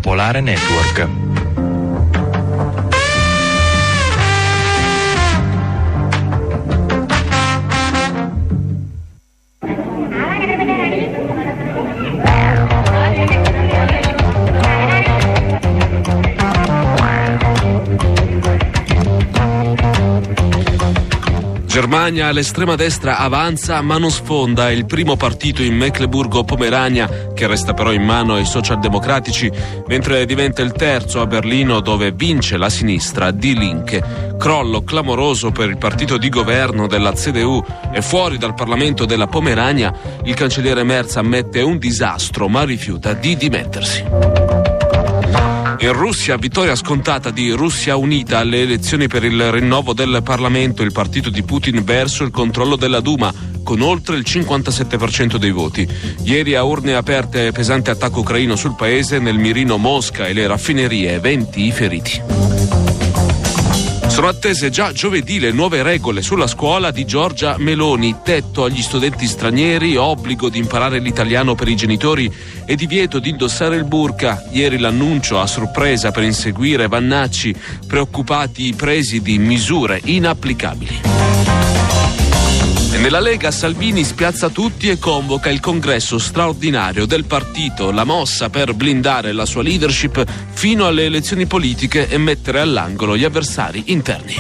Popolare Network. Germania, l'estrema destra avanza ma non sfonda, è il primo partito in Meclemburgo-Pomerania che resta però in mano ai socialdemocratici, mentre diventa il terzo a Berlino dove vince la sinistra Die Linke. Crollo clamoroso per il partito di governo della CDU e fuori dal Parlamento della Pomerania il cancelliere Merz ammette un disastro ma rifiuta di dimettersi. In Russia, vittoria scontata di Russia Unita alle elezioni per il rinnovo del Parlamento, il partito di Putin verso il controllo della Duma, con oltre il 57% dei voti. Ieri a urne aperte pesante attacco ucraino sul paese, nel mirino Mosca e le raffinerie, 20 i feriti. Sono attese già giovedì le nuove regole sulla scuola di Giorgia Meloni, tetto agli studenti stranieri, obbligo di imparare l'italiano per i genitori e divieto di indossare il burqa. Ieri l'annuncio a sorpresa per inseguire Vannacci, preoccupati i presidi, misure inapplicabili. E nella Lega Salvini spiazza tutti e convoca il congresso straordinario del partito, la mossa per blindare la sua leadership fino alle elezioni politiche e mettere all'angolo gli avversari interni.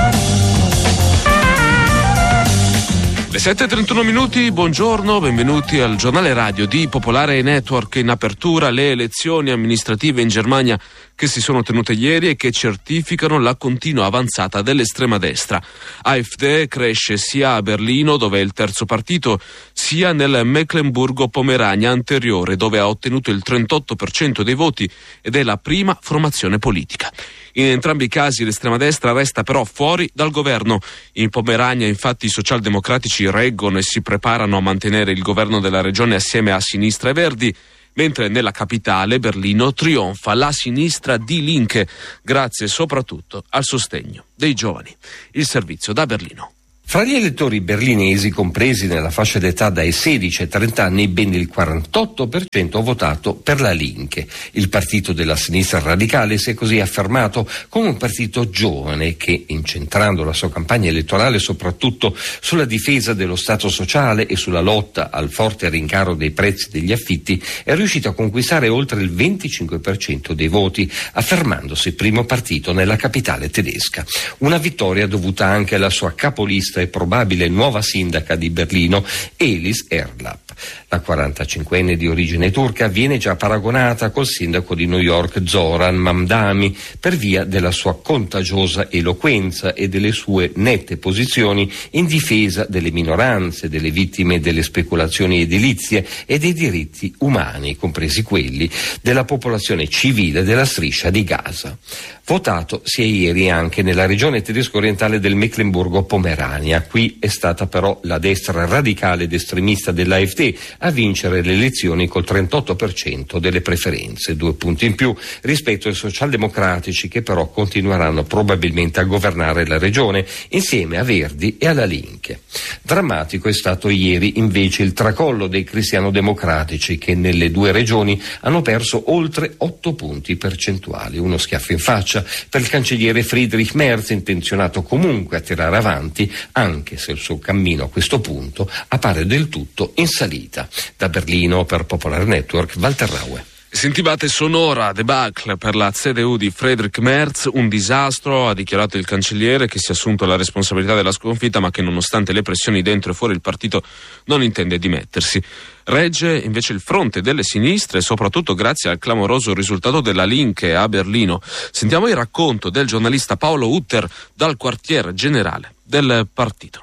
Le 7:31 minuti, buongiorno, benvenuti al giornale radio di Popolare Network. In apertura le elezioni amministrative in Germania che si sono tenute ieri e che certificano la continua avanzata dell'estrema destra. AfD cresce sia a Berlino, dove è il terzo partito, sia nel Meclemburgo-Pomerania anteriore, dove ha ottenuto il 38% dei voti ed è la prima formazione politica. In entrambi i casi l'estrema destra resta però fuori dal governo. In Pomerania infatti i socialdemocratici reggono e si preparano a mantenere il governo della regione assieme a Sinistra e Verdi, mentre nella capitale, Berlino, trionfa la sinistra Die Linke, grazie soprattutto al sostegno dei giovani. Il servizio da Berlino. Fra gli elettori berlinesi compresi nella fascia d'età dai 16 ai 30 anni, ben il 48% ha votato per la Linke. Il partito della sinistra radicale si è così affermato come un partito giovane che, incentrando la sua campagna elettorale soprattutto sulla difesa dello Stato sociale e sulla lotta al forte rincaro dei prezzi degli affitti, è riuscito a conquistare oltre il 25% dei voti, affermandosi primo partito nella capitale tedesca. Una vittoria dovuta anche alla sua capolista e probabile nuova sindaca di Berlino, Elis Erlap. La 45enne di origine turca viene già paragonata col sindaco di New York Zoran Mamdani per via della sua contagiosa eloquenza e delle sue nette posizioni in difesa delle minoranze, delle vittime delle speculazioni edilizie e dei diritti umani, compresi quelli della popolazione civile della striscia di Gaza. Votato si è ieri anche nella regione tedesco-orientale del Meclemburgo-Pomerania. Qui è stata però la destra radicale ed estremista dell'AfD a vincere le elezioni col 38% delle preferenze, 2 punti in più rispetto ai socialdemocratici, che però continueranno probabilmente a governare la regione insieme a Verdi e alla Linke. Drammatico è stato ieri invece il tracollo dei cristiano-democratici, che nelle 2 regioni hanno perso oltre 8 punti percentuali. Uno schiaffo in faccia per il cancelliere Friedrich Merz, intenzionato comunque a tirare avanti, anche se il suo cammino a questo punto appare del tutto in salita. Da Berlino per Popolare Network, Walter Raue. Sentivate sonora debacle per la CDU di Friedrich Merz, un disastro, ha dichiarato il cancelliere, che si è assunto la responsabilità della sconfitta ma che nonostante le pressioni dentro e fuori il partito non intende dimettersi. Regge invece il fronte delle sinistre, soprattutto grazie al clamoroso risultato della Linke a Berlino. Sentiamo il racconto del giornalista Paolo Utter dal quartier generale del partito.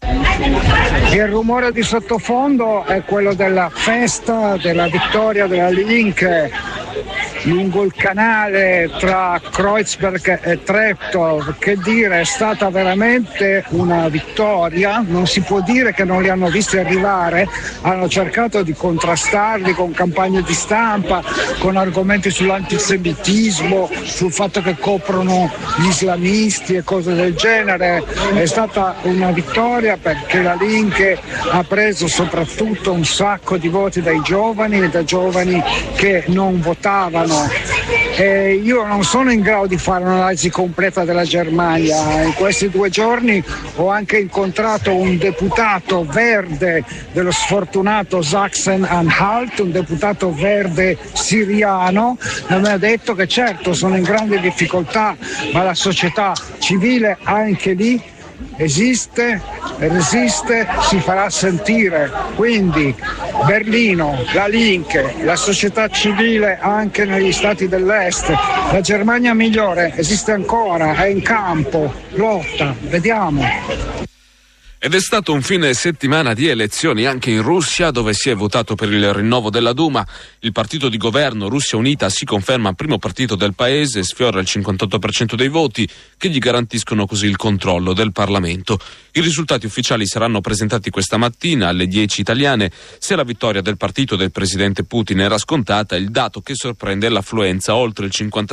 Il rumore di sottofondo è quello della festa della vittoria della Linke lungo il canale tra Kreuzberg e Treptow. Che dire, è stata veramente una vittoria, non si può dire che non li hanno visti arrivare, hanno cercato di contrastarli con campagne di stampa, con argomenti sull'antisemitismo, sul fatto che coprono gli islamisti e cose del genere. È stata una vittoria perché la Linke ha preso soprattutto un sacco di voti dai giovani e da giovani che non votavano Io non sono in grado di fare un'analisi completa della Germania. In questi 2 giorni ho anche incontrato un deputato verde dello sfortunato Sachsen-Anhalt, un deputato verde siriano, e mi ha detto che certo sono in grande difficoltà, ma la società civile anche lì esiste, resiste, si farà sentire. Quindi Berlino, la Linke, la società civile anche negli stati dell'est, la Germania migliore esiste ancora, è in campo, lotta, vediamo. Ed è stato un fine settimana di elezioni anche in Russia, dove si è votato per il rinnovo della Duma. Il partito di governo Russia Unita si conferma primo partito del paese, sfiora il 58% dei voti, che gli garantiscono così il controllo del Parlamento. I risultati ufficiali saranno presentati questa mattina alle 10 italiane. Se la vittoria del partito del presidente Putin era scontata, il dato che sorprende è l'affluenza oltre il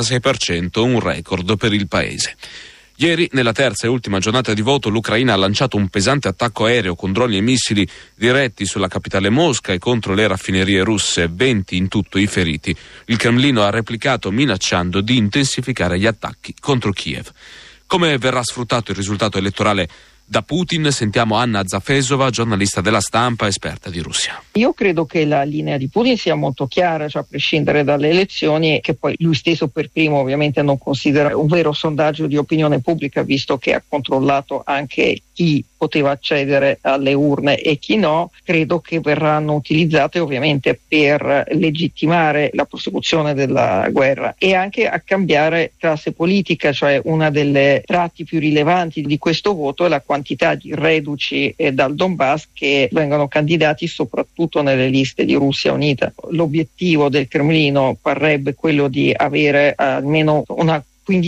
56%, un record per il paese. Ieri, nella terza e ultima giornata di voto, l'Ucraina ha lanciato un pesante attacco aereo con droni e missili diretti sulla capitale Mosca e contro le raffinerie russe, 20 in tutto i feriti. Il Cremlino ha replicato minacciando di intensificare gli attacchi contro Kiev. Come verrà sfruttato il risultato elettorale da Putin? Sentiamo Anna Zafesova, giornalista della Stampa, esperta di Russia. Io credo che la linea di Putin sia molto chiara, cioè a prescindere dalle elezioni, che poi lui stesso per primo ovviamente non considera un vero sondaggio di opinione pubblica, visto che ha controllato anche chi poteva accedere alle urne e chi no. Credo che verranno utilizzate ovviamente per legittimare la prosecuzione della guerra e anche a cambiare classe politica, cioè una delle tratti più rilevanti di questo voto è la quantità di reduci dal Donbass che vengono candidati soprattutto nelle liste di Russia Unita. L'obiettivo del Cremlino parrebbe quello di avere almeno una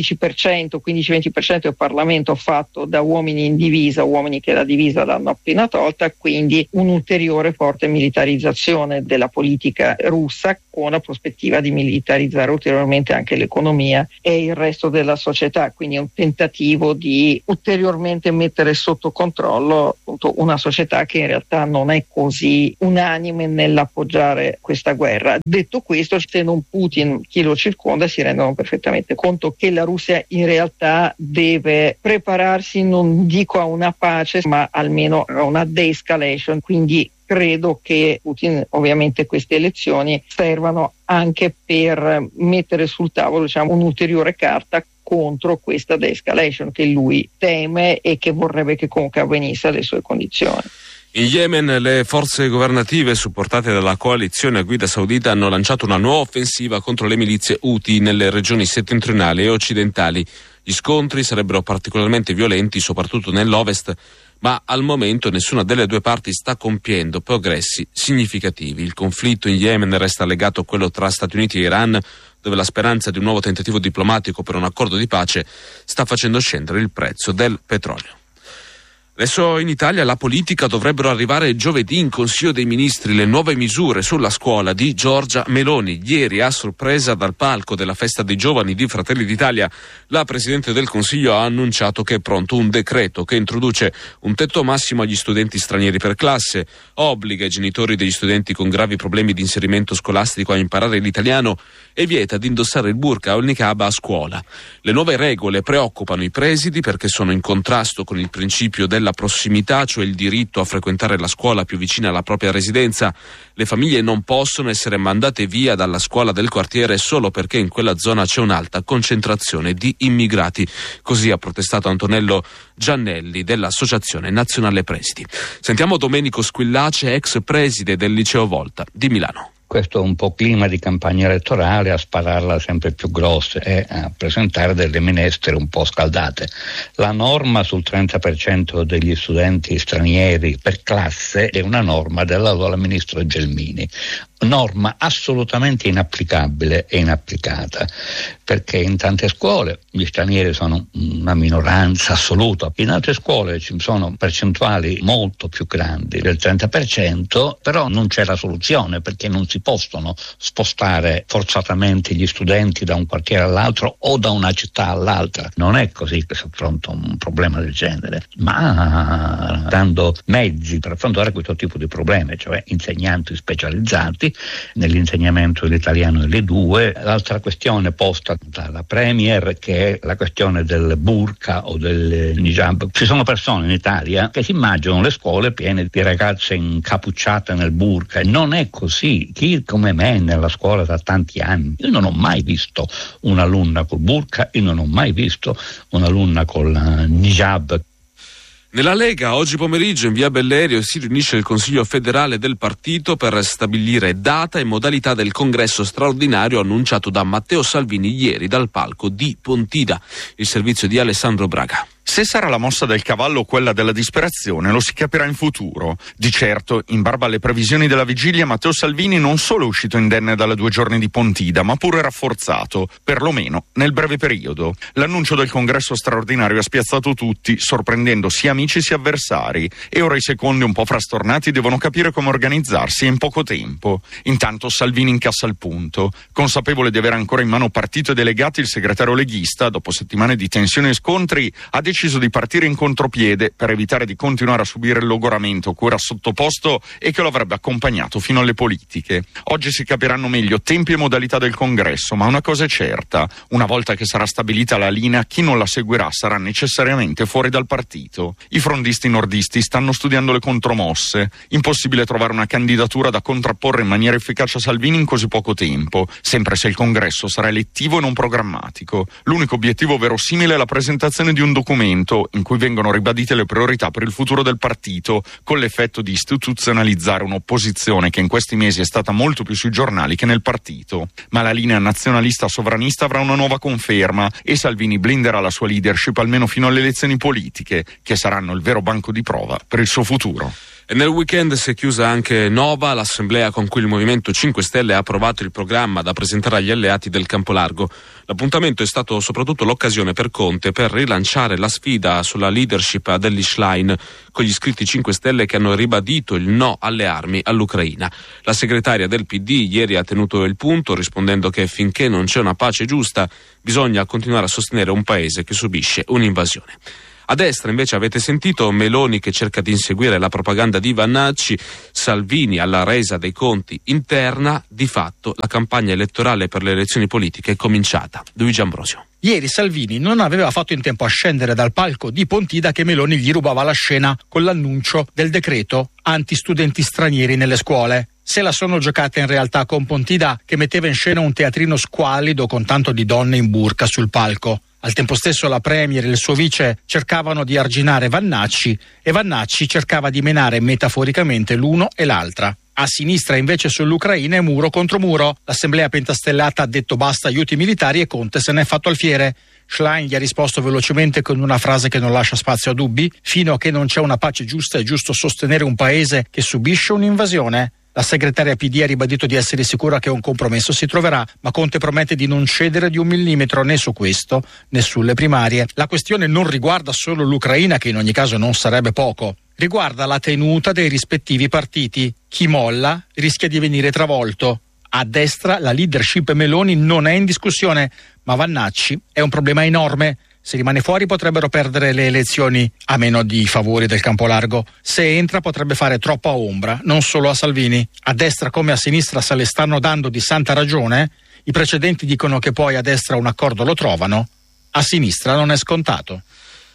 15-20% del Parlamento fatto da uomini in divisa, uomini che la divisa l'hanno appena tolta, quindi un'ulteriore forte militarizzazione della politica russa, con la prospettiva di militarizzare ulteriormente anche l'economia e il resto della società, quindi è un tentativo di ulteriormente mettere sotto controllo appunto una società che in realtà non è così unanime nell'appoggiare questa guerra. Detto questo, se non Putin, chi lo circonda si rendono perfettamente conto che la Russia in realtà deve prepararsi, non dico a una pace, ma almeno a una de-escalation, quindi credo che Putin, ovviamente queste elezioni servano anche per mettere sul tavolo, diciamo, un'ulteriore carta contro questa de-escalation che lui teme e che vorrebbe che comunque avvenisse alle sue condizioni. In Yemen le forze governative supportate dalla coalizione a guida saudita hanno lanciato una nuova offensiva contro le milizie Houthi nelle regioni settentrionali e occidentali. Gli scontri sarebbero particolarmente violenti, soprattutto nell'ovest, ma al momento nessuna delle due parti sta compiendo progressi significativi. Il conflitto in Yemen resta legato a quello tra Stati Uniti e Iran, dove la speranza di un nuovo tentativo diplomatico per un accordo di pace sta facendo scendere il prezzo del petrolio. Adesso in Italia la politica dovrebbero arrivare giovedì in Consiglio dei Ministri le nuove misure sulla scuola di Giorgia Meloni. Ieri, a sorpresa dal palco della festa dei giovani di Fratelli d'Italia, la Presidente del Consiglio ha annunciato che è pronto un decreto che introduce un tetto massimo agli studenti stranieri per classe, obbliga i genitori degli studenti con gravi problemi di inserimento scolastico a imparare l'italiano e vieta di indossare il burqa o il niqab a scuola. Le nuove regole preoccupano i presidi perché sono in contrasto con il principio della prossimità, cioè il diritto a frequentare la scuola più vicina alla propria residenza. Le famiglie non possono essere mandate via dalla scuola del quartiere solo perché in quella zona c'è un'alta concentrazione di immigrati. Così ha protestato Antonello Giannelli dell'Associazione Nazionale Presidi. Sentiamo Domenico Squillace, ex preside del Liceo Volta di Milano. Questo è un po' clima di campagna elettorale, a spararla sempre più grosse e a presentare delle minestre un po' scaldate. La norma sul 30% degli studenti stranieri per classe è una norma dell'allora ministro Gelmini, norma assolutamente inapplicabile e inapplicata, perché in tante scuole gli stranieri sono una minoranza assoluta, in altre scuole ci sono percentuali molto più grandi del 30%, però non c'è la soluzione perché non si possono spostare forzatamente gli studenti da un quartiere all'altro o da una città all'altra. Non è così che si affronta un problema del genere, ma dando mezzi per affrontare questo tipo di problemi, cioè insegnanti specializzati nell'insegnamento dell'italiano delle due. L'altra questione posta dalla Premier, che è la questione del burqa o del hijab. Ci sono persone in Italia che si immaginano le scuole piene di ragazze incappucciate nel burqa, e non è così. Chi come me nella scuola da tanti anni, io non ho mai visto un'alunna col burqa, io non ho mai visto un'alunna col hijab. Nella Lega oggi pomeriggio in via Bellerio si riunisce il Consiglio federale del partito per stabilire data e modalità del congresso straordinario annunciato da Matteo Salvini ieri dal palco di Pontida. Il servizio di Alessandro Braga. Se sarà la mossa del cavallo o quella della disperazione lo si capirà in futuro. Di certo, in barba alle previsioni della vigilia, Matteo Salvini non solo è uscito indenne dalle 2 giorni di Pontida, ma pure rafforzato, perlomeno nel breve periodo. L'annuncio del congresso straordinario ha spiazzato tutti, sorprendendo sia amici sia avversari, e ora i secondi un po' frastornati devono capire come organizzarsi in poco tempo. Intanto Salvini incassa il punto. Consapevole di avere ancora in mano partito e delegati, il segretario leghista, dopo settimane di tensioni e scontri, ha deciso di partire in contropiede per evitare di continuare a subire il logoramento cui era sottoposto e che lo avrebbe accompagnato fino alle politiche. Oggi si capiranno meglio tempi e modalità del congresso, ma una cosa è certa: una volta che sarà stabilita la linea, chi non la seguirà sarà necessariamente fuori dal partito. I frondisti nordisti stanno studiando le contromosse. Impossibile trovare una candidatura da contrapporre in maniera efficace a Salvini in così poco tempo, sempre se il congresso sarà elettivo e non programmatico. L'unico obiettivo verosimile è la presentazione di un documento in cui vengono ribadite le priorità per il futuro del partito, con l'effetto di istituzionalizzare un'opposizione che in questi mesi è stata molto più sui giornali che nel partito. Ma la linea nazionalista sovranista avrà una nuova conferma e Salvini blinderà la sua leadership almeno fino alle elezioni politiche, che saranno il vero banco di prova per il suo futuro. E nel weekend si è chiusa anche Nova, l'assemblea con cui il Movimento 5 Stelle ha approvato il programma da presentare agli alleati del Campolargo. L'appuntamento è stato soprattutto l'occasione per Conte per rilanciare la sfida sulla leadership ad Ellis Line, con gli iscritti 5 Stelle che hanno ribadito il no alle armi all'Ucraina. La segretaria del PD ieri ha tenuto il punto, rispondendo che finché non c'è una pace giusta bisogna continuare a sostenere un paese che subisce un'invasione. A destra invece avete sentito Meloni che cerca di inseguire la propaganda di Vannacci, Salvini alla resa dei conti interna. Di fatto la campagna elettorale per le elezioni politiche è cominciata. Luigi Ambrosio. Ieri Salvini non aveva fatto in tempo a scendere dal palco di Pontida che Meloni gli rubava la scena con l'annuncio del decreto anti-studenti stranieri nelle scuole. Se la sono giocata in realtà con Pontida, che metteva in scena un teatrino squallido con tanto di donne in burqa sul palco. Al tempo stesso la Premier e il suo vice cercavano di arginare Vannacci e Vannacci cercava di menare metaforicamente l'uno e l'altra. A sinistra invece sull'Ucraina è muro contro muro. L'assemblea pentastellata ha detto basta aiuti militari e Conte se n'è fatto alfiere. Schlein gli ha risposto velocemente con una frase che non lascia spazio a dubbi: fino a che non c'è una pace giusta è giusto sostenere un paese che subisce un'invasione. La segretaria PD ha ribadito di essere sicura che un compromesso si troverà, ma Conte promette di non cedere di 1 millimetro né su questo né sulle primarie. La questione non riguarda solo l'Ucraina, che in ogni caso non sarebbe poco. Riguarda la tenuta dei rispettivi partiti. Chi molla rischia di venire travolto. A destra la leadership Meloni non è in discussione, ma Vannacci è un problema enorme. Se rimane fuori potrebbero perdere le elezioni, a meno di favori del Campolargo. Se entra potrebbe fare troppa ombra, non solo a Salvini. A destra come a sinistra se le stanno dando di santa ragione. I precedenti dicono che poi a destra un accordo lo trovano, a sinistra non è scontato.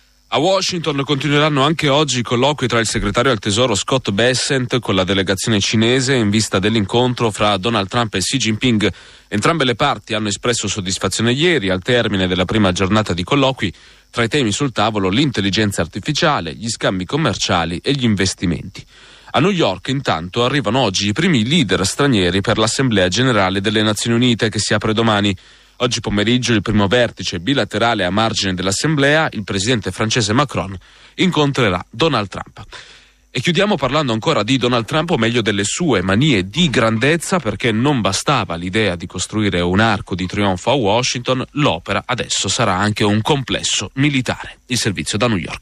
A Washington continueranno anche oggi i colloqui tra il segretario al Tesoro Scott Bessent con la delegazione cinese in vista dell'incontro fra Donald Trump e Xi Jinping. Entrambe le parti hanno espresso soddisfazione ieri al termine della prima giornata di colloqui. Tra i temi sul tavolo l'intelligenza artificiale, gli scambi commerciali e gli investimenti. A New York intanto arrivano oggi i primi leader stranieri per l'Assemblea Generale delle Nazioni Unite che si apre domani. Oggi pomeriggio il primo vertice bilaterale a margine dell'Assemblea, il presidente francese Macron incontrerà Donald Trump. E chiudiamo parlando ancora di Donald Trump, o meglio delle sue manie di grandezza, perché non bastava l'idea di costruire un arco di trionfo a Washington, l'opera adesso sarà anche un complesso militare. Il servizio da New York.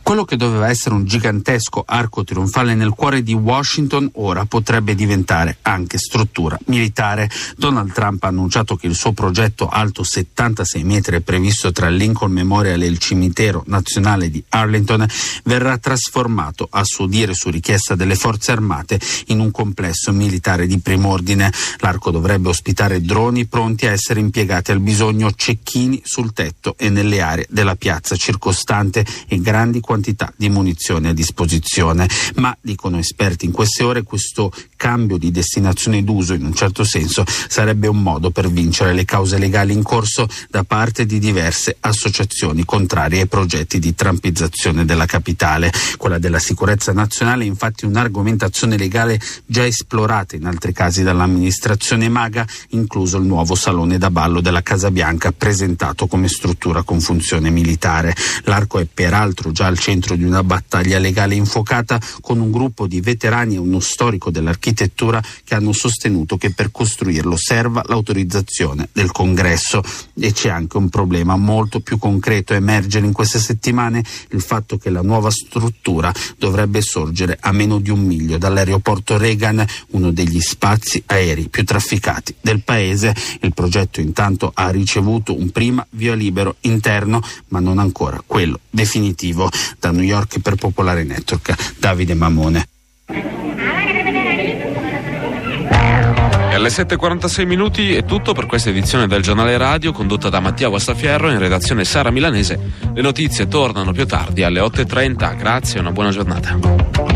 Quello che doveva essere un gigantesco arco trionfale nel cuore di Washington ora potrebbe diventare anche struttura militare. Donald Trump ha annunciato che il suo progetto alto 76 metri previsto tra il Lincoln Memorial e il cimitero nazionale di Arlington verrà trasformato, a suo dire su richiesta delle forze armate, in un complesso militare di primo ordine. L'arco dovrebbe ospitare droni pronti a essere impiegati al bisogno, cecchini sul tetto e nelle aree della piazza circostante e grandi quantità di munizioni a disposizione. Ma, dicono esperti in queste ore, questo cambio di destinazione d'uso in un certo senso sarebbe un modo per vincere le cause legali in corso da parte di diverse associazioni contrarie ai progetti di trumpizzazione della capitale. Quella della sicurezza nazionale è infatti un'argomentazione legale già esplorata in altri casi dall'amministrazione MAGA, incluso il nuovo salone da ballo della Casa Bianca presentato come struttura con funzione militare. L'arco è peraltro già al centro di una battaglia legale infuocata, con un gruppo di veterani e uno storico dell'architettura che hanno sostenuto che per costruirlo serva l'autorizzazione del Congresso. E c'è anche un problema molto più concreto a emergere in queste settimane: il fatto che la nuova struttura dovrebbe sorgere a meno di 1 miglio dall'aeroporto Reagan, uno degli spazi aerei più trafficati del paese. Il progetto intanto ha ricevuto un prima via libero interno, ma non ancora quello definitivo. Da New York per Popolare Network, Davide Mamone. E alle 7:46 è tutto per questa edizione del Giornale Radio, condotta da Mattia Guastafierro, in redazione Sara Milanese. Le notizie tornano più tardi alle 8:30. Grazie e una buona giornata.